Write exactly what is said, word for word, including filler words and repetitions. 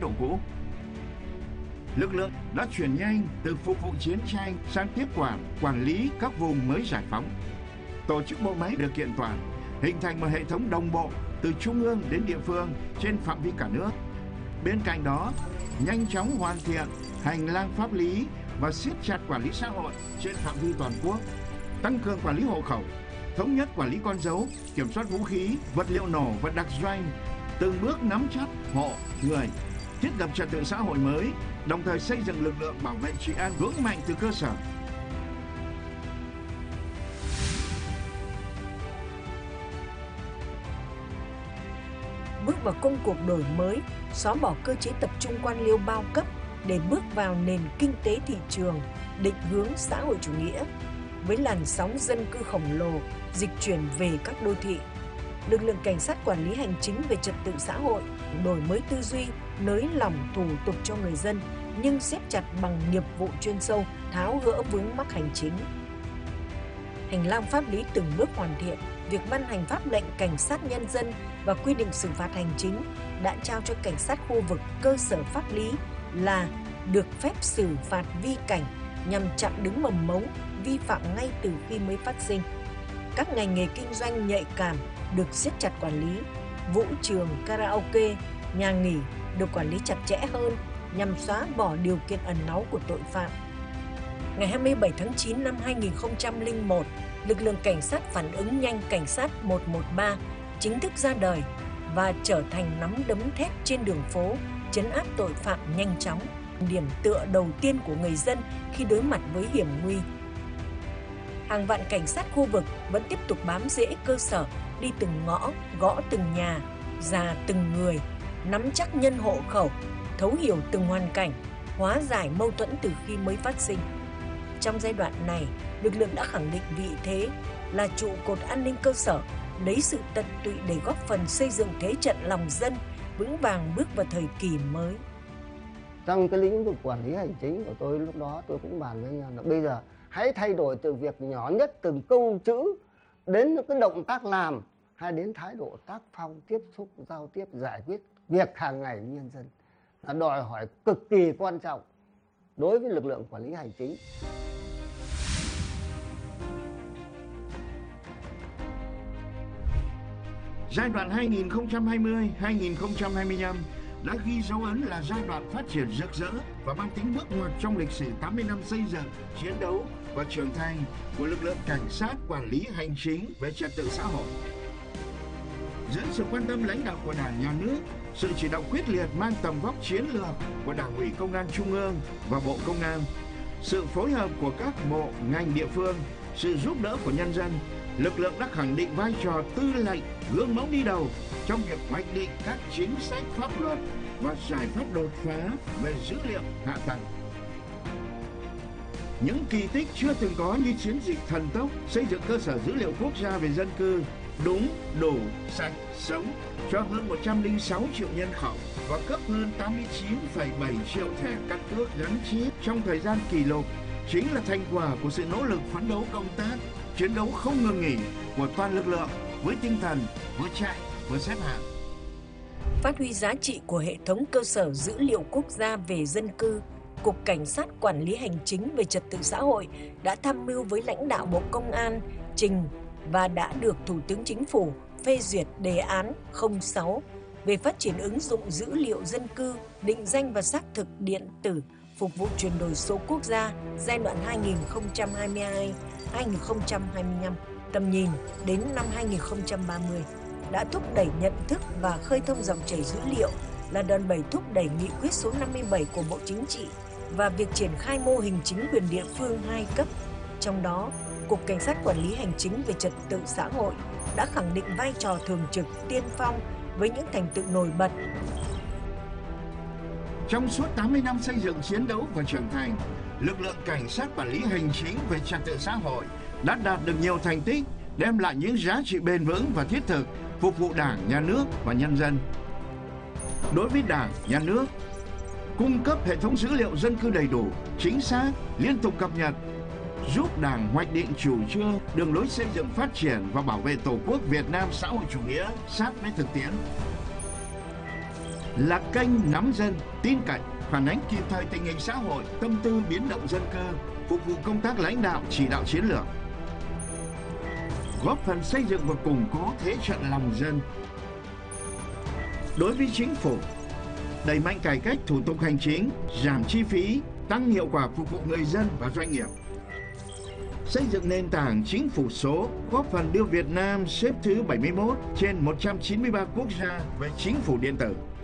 liệu cũ. Lực lượng đã chuyển nhanh từ phục vụ chiến tranh sang tiếp quản, quản lý các vùng mới giải phóng. Tổ chức bộ máy được kiện toàn, hình thành một hệ thống đồng bộ từ trung ương đến địa phương trên phạm vi cả nước. Bên cạnh đó, nhanh chóng hoàn thiện hành lang pháp lý và siết chặt quản lý xã hội trên phạm vi toàn quốc, tăng cường quản lý hộ khẩu, thống nhất quản lý con dấu, kiểm soát vũ khí, vật liệu nổ và đặc doanh, từng bước nắm chắc hộ, người, thiết lập trật tự xã hội mới, đồng thời xây dựng lực lượng bảo vệ trị an vững mạnh từ cơ sở. Bước vào công cuộc đổi mới, xóa bỏ cơ chế tập trung quan liêu bao cấp để bước vào nền kinh tế thị trường, định hướng xã hội chủ nghĩa. Với làn sóng dân cư khổng lồ dịch chuyển về các đô thị, lực lượng cảnh sát quản lý hành chính về trật tự xã hội đổi mới tư duy, nới lỏng thủ tục cho người dân nhưng siết chặt bằng nghiệp vụ chuyên sâu, tháo gỡ vướng mắc hành chính. Hành lang pháp lý từng bước hoàn thiện, việc ban hành pháp lệnh cảnh sát nhân dân và quy định xử phạt hành chính đã trao cho cảnh sát khu vực cơ sở pháp lý là được phép xử phạt vi cảnh nhằm chặn đứng mầm mống vi phạm ngay từ khi mới phát sinh. Các ngành nghề kinh doanh nhạy cảm được siết chặt quản lý, vũ trường, karaoke, nhà nghỉ được quản lý chặt chẽ hơn nhằm xóa bỏ điều kiện ẩn náu của tội phạm. Ngày hai mươi bảy tháng chín năm hai nghìn không trăm lẻ một, lực lượng cảnh sát phản ứng nhanh cảnh sát một một ba chính thức ra đời và trở thành nắm đấm thép trên đường phố, trấn áp tội phạm nhanh chóng, điểm tựa đầu tiên của người dân khi đối mặt với hiểm nguy. Hàng vạn cảnh sát khu vực vẫn tiếp tục bám rễ cơ sở, đi từng ngõ, gõ từng nhà, dà từng người, nắm chắc nhân hộ khẩu, thấu hiểu từng hoàn cảnh, hóa giải mâu thuẫn từ khi mới phát sinh. Trong giai đoạn này, lực lượng đã khẳng định vị thế là trụ cột an ninh cơ sở, lấy sự tận tụy để góp phần xây dựng thế trận lòng dân vững vàng bước vào thời kỳ mới. Trong cái lĩnh vực quản lý hành chính của tôi lúc đó, tôi cũng bàn với nhau là bây giờ hãy thay đổi từ việc nhỏ nhất, từng câu chữ đến những cái động tác làm, hay đến thái độ tác phong, tiếp xúc, giao tiếp, giải quyết việc hàng ngày với nhân dân, là đòi hỏi cực kỳ quan trọng đối với lực lượng quản lý hành chính. Giai đoạn hai nghìn không trăm hai mươi đến hai nghìn không trăm hai mươi lăm đã ghi dấu ấn là giai đoạn phát triển rực rỡ và mang tính bước ngoặt trong lịch sử tám mươi năm xây dựng, chiến đấu và trưởng thành của lực lượng cảnh sát quản lý hành chính về trật tự xã hội. Dưới sự quan tâm lãnh đạo của Đảng, Nhà nước, sự chỉ đạo quyết liệt mang tầm vóc chiến lược của Đảng ủy Công an Trung ương và Bộ Công an, sự phối hợp của các bộ, ngành địa phương, sự giúp đỡ của nhân dân, lực lượng đã khẳng định vai trò tư lệnh, gương mẫu đi đầu trong việc hoạch định các chính sách pháp luật và giải pháp đột phá về dữ liệu hạ tầng. Những kỳ tích chưa từng có như chiến dịch thần tốc xây dựng cơ sở dữ liệu quốc gia về dân cư đúng, đủ, sạch, sống cho hơn một trăm lẻ sáu triệu nhân khẩu và cấp hơn tám mươi chín phẩy bảy triệu thẻ căn cước gắn chip trong thời gian kỷ lục chính là thành quả của sự nỗ lực phấn đấu công tác, chiến đấu không ngừng nghỉ của toàn lực lượng với tinh thần vừa chạy vừa xếp hạng. Phát huy giá trị của hệ thống cơ sở dữ liệu quốc gia về dân cư, Cục Cảnh sát Quản lý Hành chính về Trật tự xã hội đã tham mưu với lãnh đạo Bộ Công an trình và đã được Thủ tướng Chính phủ phê duyệt đề án không sáu về phát triển ứng dụng dữ liệu dân cư, định danh và xác thực điện tử phục vụ chuyển đổi số quốc gia giai đoạn hai nghìn không trăm hai mươi hai đến hai nghìn không trăm hai mươi lăm, tầm nhìn đến năm hai nghìn không trăm ba mươi, đã thúc đẩy nhận thức và khơi thông dòng chảy dữ liệu, là đòn bẩy thúc đẩy nghị quyết số năm mươi bảy của Bộ Chính trị và việc triển khai mô hình chính quyền địa phương hai cấp. Trong đó, Cục Cảnh sát Quản lý Hành chính về Trật tự xã hội đã khẳng định vai trò thường trực tiên phong với những thành tựu nổi bật. Trong suốt tám mươi năm xây dựng, chiến đấu và trưởng thành, lực lượng cảnh sát quản lý hành chính về trật tự xã hội đã đạt được nhiều thành tích, đem lại những giá trị bền vững và thiết thực, phục vụ Đảng, Nhà nước và nhân dân. Đối với Đảng, Nhà nước, cung cấp hệ thống dữ liệu dân cư đầy đủ, chính xác, liên tục cập nhật, giúp Đảng hoạch định chủ trương, đường lối xây dựng, phát triển và bảo vệ Tổ quốc Việt Nam xã hội chủ nghĩa sát với thực tiễn. là kênh nắm dân, tin cậy, phản ánh kịp thời tình hình xã hội, tâm tư biến động dân cư, phục vụ công tác lãnh đạo, chỉ đạo chiến lược, góp phần xây dựng và củng cố thế trận lòng dân. Đối với chính phủ, đẩy mạnh cải cách thủ tục hành chính, giảm chi phí, tăng hiệu quả phục vụ người dân và doanh nghiệp. Xây dựng nền tảng chính phủ số, góp phần đưa Việt Nam xếp thứ bảy mươi mốt trên một trăm chín mươi ba quốc gia về chính phủ điện tử.